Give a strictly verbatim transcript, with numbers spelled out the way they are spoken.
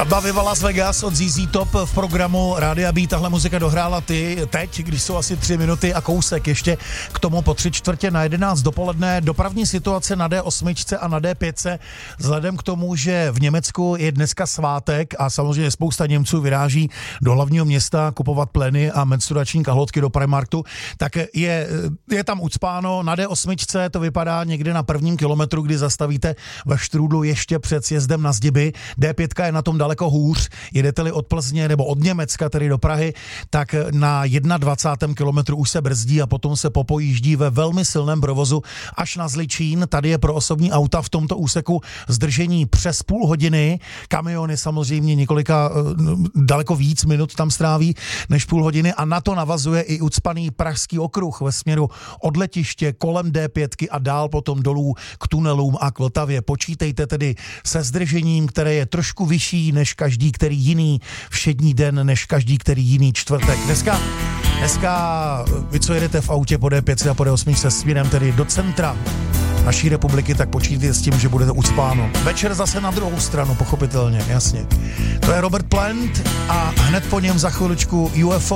Skladba Viva Las Vegas od Z Z Top v programu Rádia B. Tahle muzika dohrála ty teď, když jsou asi tři minuty a kousek ještě k tomu po tři čtvrtě na jedenáct dopoledne. Dopravní situace na D osm a na D pět, vzhledem k tomu, že v Německu je dneska svátek a samozřejmě spousta Němců vyráží do hlavního města kupovat pleny a menstruační kalhotky do Primarktu, tak je, je tam ucpáno. Na D osm to vypadá někde na prvním kilometru, kdy zastavíte ve Štrůdlu ještě před sjezdem na Zdiby. D pět je na tom daleko hůř. Jedete-li od Plzně nebo od Německa, tedy do Prahy, tak na dvacátém prvním kilometru už se brzdí a potom se popojíždí ve velmi silném provozu až na Zličín. Tady je pro osobní auta v tomto úseku zdržení přes půl hodiny. Kamiony samozřejmě několika, daleko víc minut tam stráví než půl hodiny a na to navazuje i ucpaný Pražský okruh ve směru od letiště kolem D pět a dál potom dolů k tunelům a k Vltavě. Počítejte tedy se zdržením, které je trošku vyšší než každý který jiný všední den, než každý který jiný čtvrtek. Dneska, dneska vy, co jedete v autě po D pět a po D osm se směrem tedy do centra naší republiky, tak počítejte s tím, že budete ucpáno. Večer zase na druhou stranu, pochopitelně, jasně. To je Robert Plant a hned po něm za chviličku U F O.